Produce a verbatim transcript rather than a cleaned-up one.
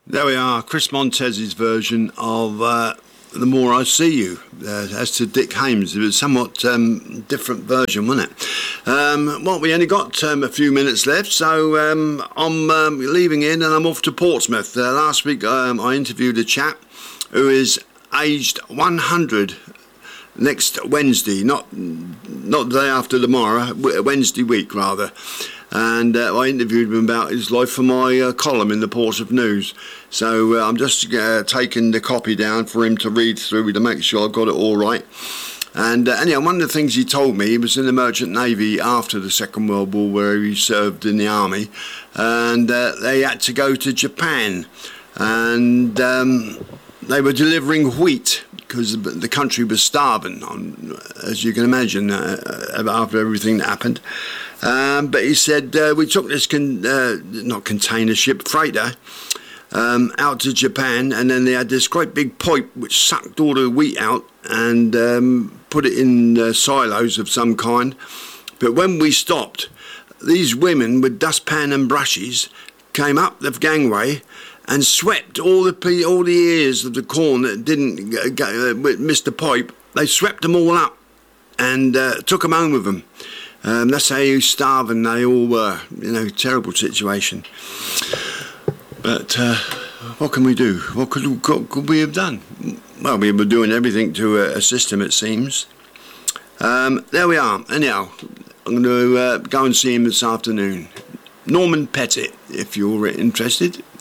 There we are, Chris Montez's version of uh, The More I See You. Uh, as to Dick Haymes, it was a somewhat um, different version, wasn't it? Um, well, we only got um, a few minutes left, so um, I'm um, leaving in and I'm off to Portsmouth. Uh, last week um, I interviewed a chap who is aged one hundred next Wednesday, not not the day after tomorrow, Wednesday week rather. And uh, I interviewed him about his life for my uh, column in the Portsmouth News. So uh, I'm just uh, taking the copy down for him to read through to make sure I've got it all right. And uh, anyhow, one of the things he told me, he was in the Merchant Navy after the Second World War, where he served in the army, and uh, they had to go to Japan, and um, they were delivering wheat because the country was starving, as you can imagine, uh, after everything that happened. Um, but he said, uh, we took this, con- uh, not container ship, freighter, um, out to Japan, and then they had this great big pipe which sucked all the wheat out and um, put it in uh, silos of some kind. But when we stopped, these women with dustpan and brushes came up the gangway and swept all the all the ears of the corn that didn't go, uh, miss the pipe. They swept them all up and uh, took them home with them. Um, that's how starving they all were. You know, terrible situation. But uh, what can we do? What could, what could we have done? Well, we were doing everything to uh, assist them, it seems. Um, there we are. Anyhow, I'm going to uh, go and see him this afternoon. Norman Pettit, if you're interested.